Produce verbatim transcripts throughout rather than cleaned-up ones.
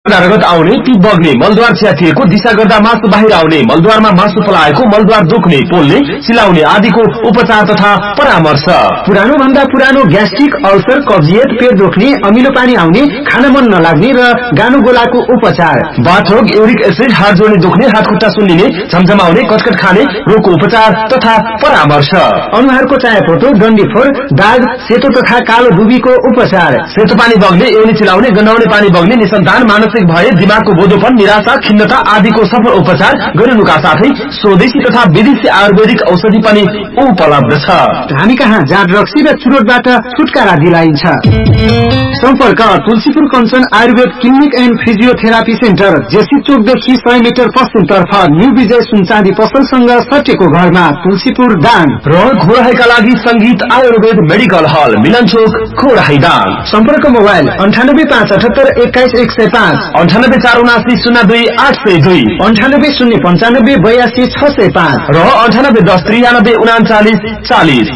रगत आउने ती बग्ने मलद्वार च्यातिएको दिशा गर्दा मासु बाहिर आउने मलद्वारमा मासु पलाएको मलद्वार दुख्ने पोल्ने चिलाउने आदिको उपचार तथा परामर्श पुरानो भन्दा पुरानो ग्यास्ट्रिक अल्सर कब्जियत पेट दुख्ने अमिलो पानी आउने खान मन नलाग्ने र गानो गोलाको उपचार बाथरोग युरिक एसिड हात जोड्ने दुख्ने हात खुट्टा सुन्निने झमझमाउने कटकट खाने रोगको उपचार तथा परामर्श अनुहारको चायापोतो डन्डीफोर दाग सेतो तथा कालो दुबीको उपचार सेतो पानी बग्ने एउनी चिलाउने गन्हाउने पानी बग्ने निसन्तान मानसिक भय दिमागको बोधोपन निराशा खिन्नता आदिको सफल उपचार गरिनुका साथै स्वदेशी तथा विदेशी आयुर्वेदिक औषधि पनि उपलब्ध छ। हामी कहाँ जाँड रक्सी र चुरोटबाट छुटकारा दिलाइन्छ। सम्पर्क Tulsipur Kanchan Ayurveda clinic and physiotherapy centre JC चोकदेखि सय मिटर पश्चिमतर्फ न्यू विजय सुनचाँदी पसलसँग सटेको घरमा तुलसीपुर दाङ र घोराहीका लागि संगीत आयुर्वेद मेडिकल हल मिलन चोक घोराही दाङ। सम्पर्क मोबाइल अन्ठानब्बे पाँच अठहत्तर एक्काइस एक सय पाँच अन्ठानब्बे चार उनासी शून्य दुई आठ सय दुई अन्ठानब्बे शून्य पञ्चानब्बे बयासी छ सय पाँच र अन्ठानब्बे दस त्रियानब्बे उनाचालिस चालिस।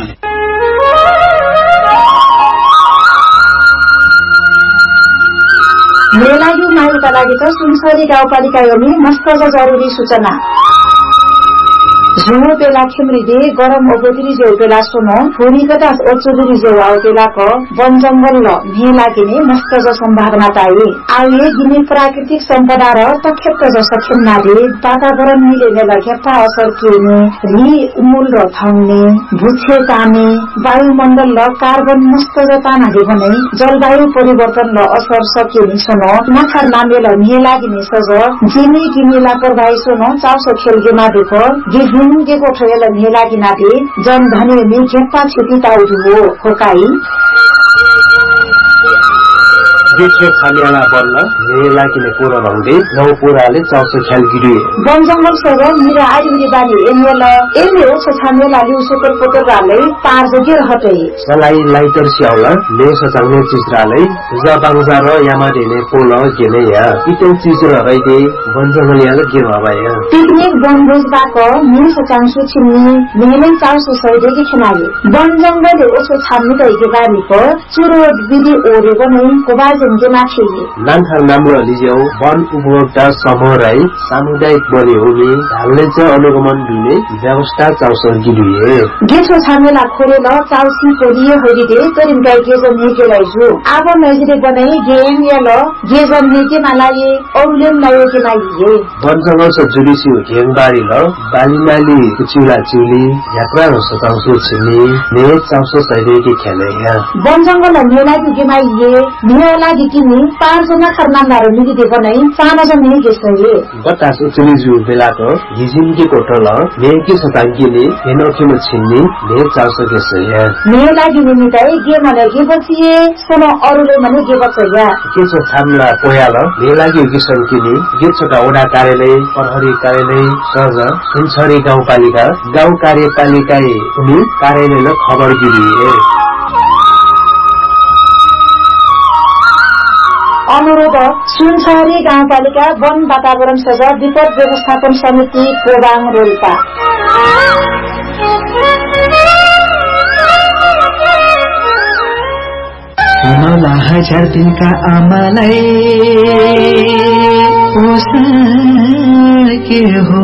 मेलायु मायुका लागि त सुनसरी गाउँपालिका योनि मस्त जरुरी सूचना झुमो बेला खिमृदे गरम ओगोदरी जेउ बेला सोनो भूमिगत ओचोदरी जेउ आउ बेलाको वन जंगल ल मेला गिने मस्त ज सम्भावना ताई आउए गिने प्राकृतिक सम्पदा र तखेप्त ज सखिमनाले वातावरण मिलेने लखेप्ता असर किने रि मूल र थंगने भुछे तामे वायुमण्डल ल कार्बन मस्त ज तानाले भने जलवायु परिवर्तन ल असर सकिने सोनो नखर नामे ल मेला गिने सज जिने गिने लापरवाही सोनो चाउसो खेल गेमा देखो गेको ठेल मेला गिनाले जन धने में घेप्पा छुटी ताउदु हो होकाई देशको खालियाला बन्न मेला किने पूरा भन्दै नौ पूराले चौसो खेल गिरिए वन जंगल सग मिरा आइरी बानी एमेल एमे हो छछामेला लिउ सुकर पोतराले पार जगे हटै सलाई लाइटर स्याउला ले सचाउने चिजराले जबाङजा र यामादेने पोल गेले या इतो चिज र रैदे वन जंगल याले के भबाया पिकनिक बनभोज बाको नि सचाङसु छिनी मेले चाउसो सैदेकी खनाले वन जंगल ओसो छाम्नु दैके बारीको चुरो विधि ओरे बनै कोबाज नान्थार नाम्रो लिजेउ वन उपभोक्ता समूह राई सामुदायिक बने हुने ढाल्ने च अनुगमन दिने व्यवस्था चाउसो गिरिए गेसो छामेला खोरेल चाउसी कोरिए होइदे तरिम गाई गेजन नेके लाइजु आब नजिरे बनै गेम याल गेजन नेके मालाये औलेम लायो के मालिए वन जंगल स जुडिसी घेङबारी ल बालीनाली चिउला चिउली यात्रा र सताउसो छिनी ने चाउसो सैदे के खेले या वन जंगल मेला के माइए मेला किनी पाँच जना खरनामदार मिलिदे बनै साना जने गेसले बतास उचलिजु बेलाको हिजिनके कोटल नेकी सताङ्कीले हेनोखिम छिन्नी ने चाउसो गेसले ने लागि निमिताई गे मले गे बचिए सोनो अरुले मने गे बचया केसो छामला पोयाल ने लागि गिसन किनी गेछका ओडा कार्यालय प्रहरी कार्यालय सर्ज सुनसरी गाउँपालिका गाउँ कार्यपालिका उनी कार्यालयले खबर दिए अनुरोध सुनसरी गाउँपालिका वन वातावरण सजा विपद व्यवस्थापन समिति प्रोग्राम रोल्पा सुनला हजार दिनका आमालाई के हो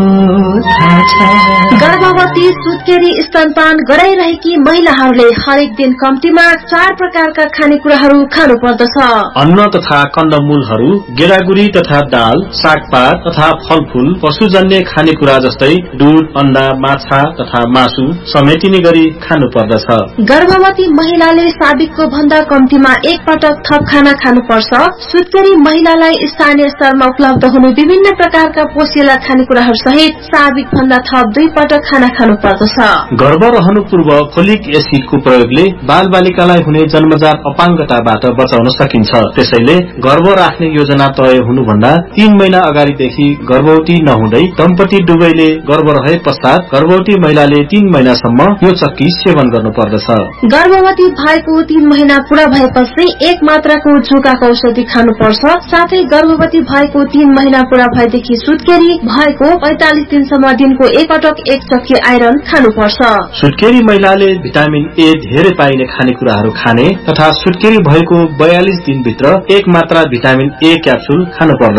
गर्भवती सुत्केरी स्तनपान गराइरहेकी महिलाहरूले हरेक दिन कम्तीमा चार प्रकारका खानेकुराहरू खानु पर्दछ। अन्न तथा कन्दमूलहरू, गेडागुडी तथा दाल, सागपात तथा फलफूल, पशुजन्य खानेकुरा जस्तै दूध, अण्डा, माछा तथा मासु समेटिने गरी खानु पर्दछ। गर्भवती महिलाले साबिकको भन्दा कम्तीमा एक पटक थप खाना खानुपर्छ। सुत्केरी महिलालाई स्थानीय स्तरमा उपलब्ध हुने विभिन्न प्रकारका पोषिला खानेकुराहरू सहित साबिक भन्दा थप दुई पटक खाना खानु पर्दछ। गर्भ रहनु पूर्व फोलिक एसिडको प्रयोगले बाल बालिकालाई हुने जन्मजात अपाङ्गताबाट बचाउन सकिन्छ। त्यसैले गर्भ राख्ने योजना तय हुनुभन्दा तीन महिना अगाडिदेखि गर्भवती नहुँदै दम्पति दुवैले गर्भ रहे पश्चात गर्भवती महिलाले तीन महिनासम्म यो चक्की सेवन गर्नु पर्दछ। गर्भवती भएको तीन महिना पूरा भएपछि एक मात्राको जुकाको औषधि खानुपर्छ। साथै गर्भवती भएको तीन महिना पूरा भएदेखि सुत्केरी भएको पैंतालिस दिनसम्म दिनको एक पटक एक चक्की आइरन खानुपर्छ। सुत्केरी महिलाले भिटामिन ए धेरै पाइने खानेकुराहरू खाने तथा सुत्केरी भएको बयालीस दिनभित्र एक मात्रा भिटामिन ए क्याप्सुल खानुपर्दछ।